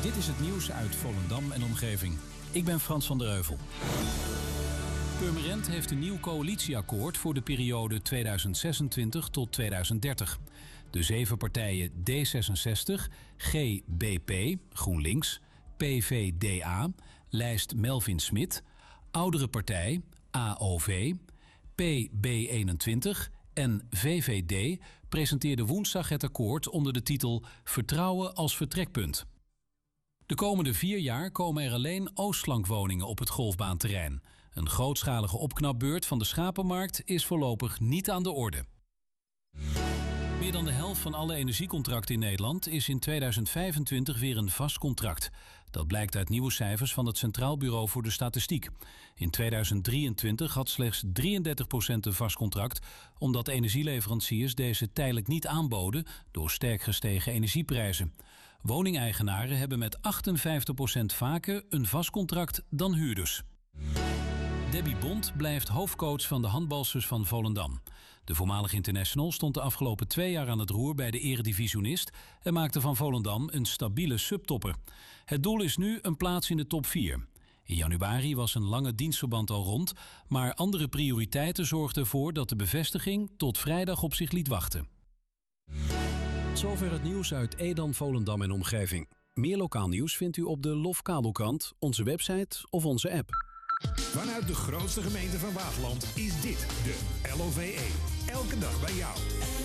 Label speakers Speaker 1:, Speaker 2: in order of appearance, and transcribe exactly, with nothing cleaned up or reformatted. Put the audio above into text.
Speaker 1: Dit is het nieuws uit Volendam en omgeving. Ik ben Frans van der Heuvel. Purmerend heeft een nieuw coalitieakkoord voor de periode tweeduizend zesentwintig tot tweeduizend dertig. De zeven partijen D zesenzestig, G B P, GroenLinks, P V D A, lijst Melvin Smit, Oudere Partij, A O V, P B eenentwintig en V V D presenteerden woensdag het akkoord onder de titel Vertrouwen als vertrekpunt. De komende vier jaar komen er alleen oostflankwoningen op het golfbaanterrein. Een grootschalige opknapbeurt van de schapenmarkt is voorlopig niet aan de orde. Meer dan de helft van alle energiecontracten in Nederland is in tweeduizend vijfentwintig weer een vast contract. Dat blijkt uit nieuwe cijfers van het Centraal Bureau voor de Statistiek. In tweeduizend drieëntwintig had slechts drieëndertig procent een vast contract, omdat energieleveranciers deze tijdelijk niet aanboden door sterk gestegen energieprijzen. Woningeigenaren hebben met achtenvijftig procent vaker een vast contract dan huurders. Debbie Bond blijft hoofdcoach van de handbalsters van Volendam. De voormalig international stond de afgelopen twee jaar aan het roer bij de eredivisionist en maakte van Volendam een stabiele subtopper. Het doel is nu een plaats in de top vier. In januari was een lange dienstverband al rond, maar andere prioriteiten zorgden ervoor dat de bevestiging tot vrijdag op zich liet wachten. Zover het nieuws uit Edam, Volendam en omgeving. Meer lokaal nieuws vindt u op de Lof Kabelkrant, onze website of onze app.
Speaker 2: Vanuit de grootste gemeente van Wageland is dit de L O V E. Elke dag bij jou.